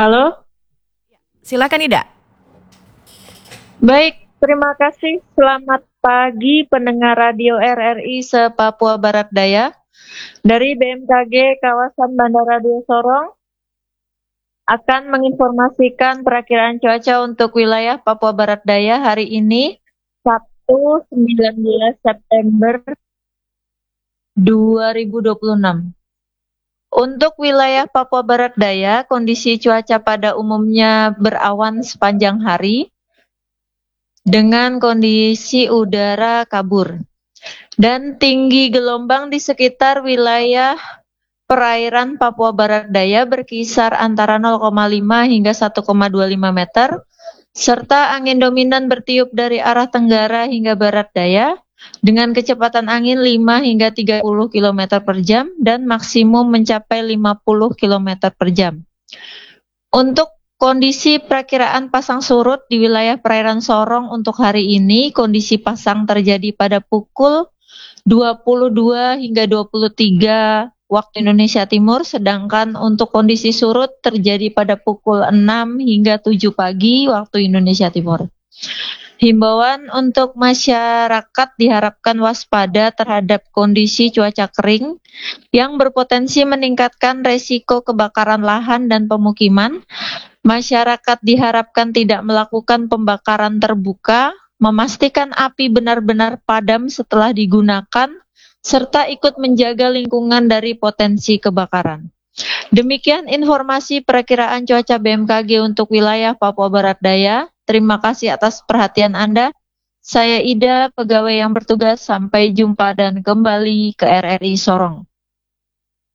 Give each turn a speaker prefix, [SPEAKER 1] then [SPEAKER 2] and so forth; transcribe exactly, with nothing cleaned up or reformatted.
[SPEAKER 1] Halo,
[SPEAKER 2] Silakan Ida.
[SPEAKER 1] baik, terima kasih. Selamat pagi pendengar radio R R I se-Papua Barat Daya. Dari B M K G kawasan Bandara Dua Sorong akan menginformasikan perakiraan cuaca untuk wilayah Papua Barat Daya hari ini, Sabtu sembilan belas September dua ribu dua puluh enam. Untuk wilayah Papua Barat Daya, kondisi cuaca pada umumnya berawan sepanjang hari dengan kondisi udara kabur. Dan tinggi gelombang di sekitar wilayah perairan Papua Barat Daya berkisar antara nol koma lima hingga satu koma dua lima meter, serta angin dominan bertiup dari arah tenggara hingga barat daya, dengan kecepatan angin lima hingga tiga puluh kilometer per jam dan maksimum mencapai lima puluh kilometer per jam. Untuk kondisi perakiraan pasang surut di wilayah perairan Sorong untuk hari ini, kondisi pasang terjadi pada pukul dua puluh dua hingga dua puluh tiga waktu Indonesia Timur, sedangkan untuk kondisi surut terjadi pada pukul enam hingga tujuh pagi waktu Indonesia Timur. Himbauan untuk masyarakat diharapkan waspada terhadap kondisi cuaca kering yang berpotensi meningkatkan resiko kebakaran lahan dan pemukiman. Masyarakat diharapkan tidak melakukan pembakaran terbuka, memastikan api benar-benar padam setelah digunakan, serta ikut menjaga lingkungan dari potensi kebakaran. Demikian informasi perakiraan cuaca B M K G untuk wilayah Papua Barat Daya. Terima kasih atas perhatian Anda. Saya Ida, pegawai yang bertugas. Sampai jumpa dan kembali ke R R I Sorong.